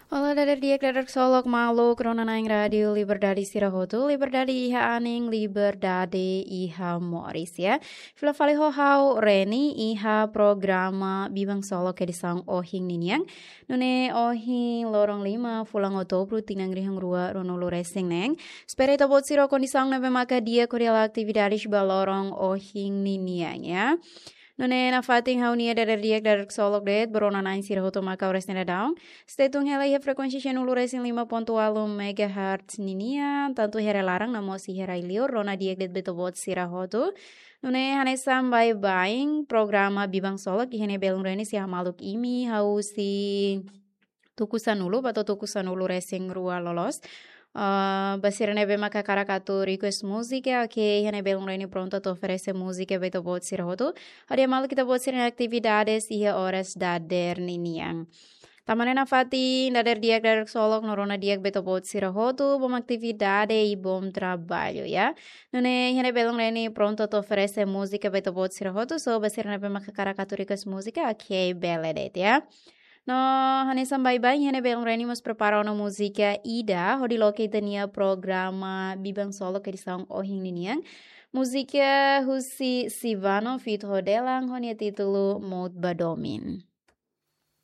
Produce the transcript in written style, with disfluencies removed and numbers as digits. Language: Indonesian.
Olá, dadar diak dadar solok malu krona naing radio Liberdade Sirahotu, Liberdade iha aning, Liberdade iha moris ya. Fila fali hau Reni iha programa bibang solok edisang ohing niniang. Nune ohing lorong lima fulang otobru tinang rihang rua ronulu resing neng. Spere tabot siro kondisang nebe maka dia kuriala aktividades balorong ohing niniang ya. Nune na fating haunia dadar diak dadar solok det berona naing sirahotu maka ores neda daung. Stetung hela ia frekuensi channel racing 5.8 MHz ninia tantu here larang namo si hera iliur rona diek det beto bot sirahotu nune hane sambai baing programa bibang solok ihene belung reni si hamaluk imi hau si tukusan ulu atau tukusan ulu racing rua lolos. Basirane be maka karakatu request musika que hene belung reni pronto to oferece música beto bot sirahotu. Hadia malu kita bot sirene aktividades ia horas dader niniang. Tamanena fati dader diak dader solok norona diak beto bot sirahotu bom atividade e bom trabalho ya. Nune hene belong reni pronto to oferece música beto bot sirahotu so basirane be maka karakatu request música que beledet ya. No, hane sambai bai hene belong reni mas prepara no música Ida, hodi loke tenia programa bibang solo que disang ohing niniang. Música husi Sivano fit hodelang honia titulo Mod Badomin.